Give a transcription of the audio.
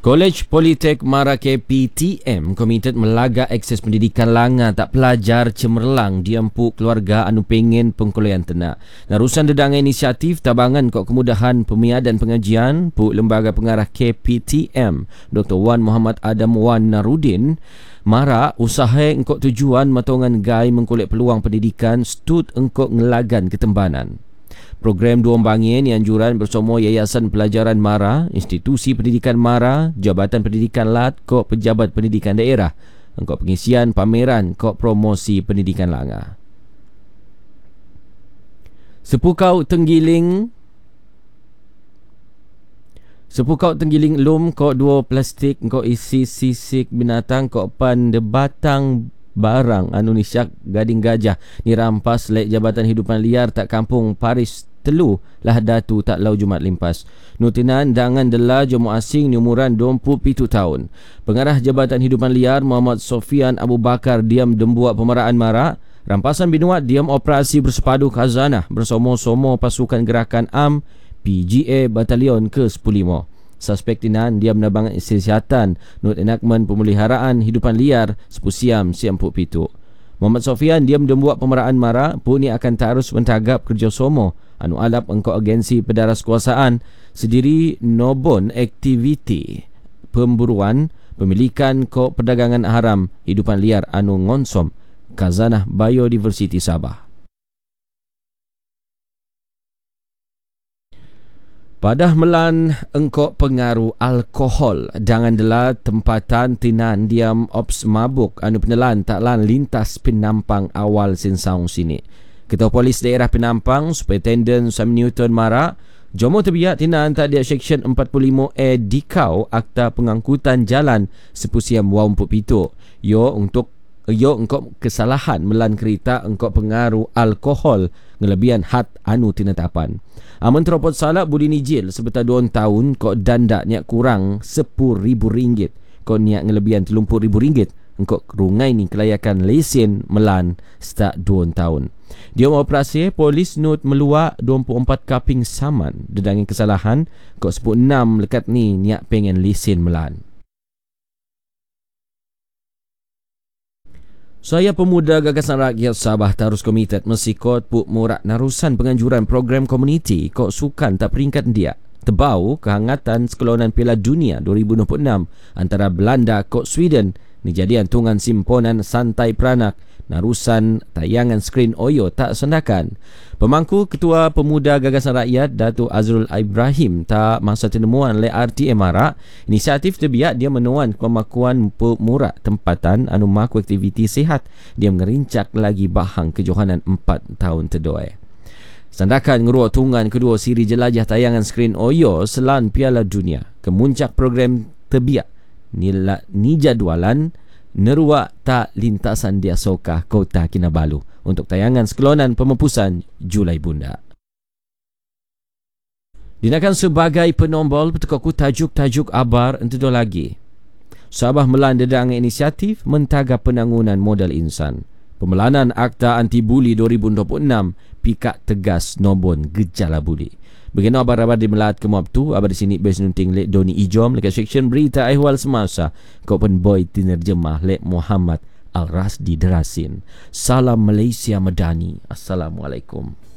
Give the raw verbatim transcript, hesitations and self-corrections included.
Kolej Politek Mara K P T M komited melagak akses pendidikan langa tak pelajar cemerlang di empuk keluarga anu pengen pengkuliahan tenak. Narusan dedang inisiatif tabangan kok kemudahan pemiadan pengajian Puk Lembaga Pengarah K P T M Doktor Wan Muhammad Adam Wan Narudin Mara usaha engkau tujuan matongan gai mengkulik peluang pendidikan stud engkau ngelagan ketembanan. Program dua bangin yang anjuran bersama Yayasan Pelajaran Mara, Institusi Pendidikan Mara, Jabatan Pendidikan Lat, Kok Pejabat Pendidikan Daerah, engkau pengisian pameran Kok Promosi Pendidikan Langa. Sepukau Tenggiling Sepukau Tenggiling Lum Kok dua plastik Kok isi sisik binatang Kok pan de batang barang anu nisyak gading gajah ni rampas lek Jabatan Hidupan Liar tak kampung Paris telu lah datu tak lau Jumat limpas. Nutinan dangan dela jomo asing ni umuran dua puluh tujuh tahun. Pengarah Jabatan Hidupan Liar Muhammad Sofian Abu Bakar diam dembuak pemeraan Mara. Rampasan binuat diam operasi bersepadu khazanah bersama-sama pasukan gerakan A M P G A Batalion ke sepuluh lima. Suspek tinan diam nabangan kesihatan Nut enakmen pemeliharaan hidupan liar sepusiam siampuk pitu. Muhammad Sofian diam dembuak pemeraan Mara pun ni akan terus mentagap kerjasama anu alap engkau agensi pedaras kuasaan sediri nobon aktiviti pemburuan pemilikan kok perdagangan haram hidupan liar anu ngonsom khazanah biodiversity Sabah. Padah melan engkau pengaruh alkohol dangan dela tempatan tinan diam ops mabuk anu penelan tak lan lintas Penampang awal sensaung sini. Ketua Polis Daerah Penampang Superintendent Sam Newton Mara jomo terbiak tinan tak dia Seksyen empat puluh lima A Dikau Akta Pengangkutan Jalan sepusiam wau empuk pitu. Yo untuk yo engkau kesalahan melan kereta engkau pengaruh alkohol ngelebihan had anu tinatapan. Amun teropot salah budi nijil sebetar dua tahun kok danda niak kurang sepuluh ribu ringgit. Kok niak ngelebihan tiga puluh ribu ringgit engkau rungai ni kelayakan lesen melan stak dua tahun. Dia operasi polis nut meluak dua puluh empat kaping saman dedangin kesalahan kok sepuluh enam lekat ni niak pengen lesen melan. Saya pemuda Gagasan Rakyat Sabah terus komited mesikot Puk Murak narusan penganjuran program komuniti kok sukan tak peringkat dia. Tebau kehangatan sekelonan Piala Dunia dua ribu dua puluh enam antara Belanda kok Sweden ni jadi antungan simponan santai peranak narusan tayangan skrin Oyo tak sendakan. Pemangku Ketua Pemuda Gagasan Rakyat Datuk Azrul Ibrahim tak masa tenemuan le R T M Mara inisiatif terbiak dia menuan pemakuan Puk Murak tempatan anu maku aktiviti sihat dia ngerincak lagi bahang kejohanan empat tahun terdoi. Sandakan ngeruak tungan kedua siri jelajah tayangan skrin Oyo selan Piala Dunia kemuncak program terbiak ni, ni jadualan neruak tak lintasan dia sokah Kota Kinabalu untuk tayangan sekelonan pemepusan Julai Bunda. Dinakan sebagai penombol petukaku tajuk-tajuk abar entedo lagi. Sabah melan dedang inisiatif mentaga penangunan modal insan. Pemelanan Akta Anti Buli dua ribu dua puluh enam pikak tegas nobon gejala buli. Begini abar-abar di Melat ke Muabtu, abar di sini bes nunting lek Doni Ijom lekat seksyen berita ehwal semasa kau pen boy tinerjemah lek Muhammad Al-Rasdi Derasin. Salam Malaysia Medani. Assalamualaikum.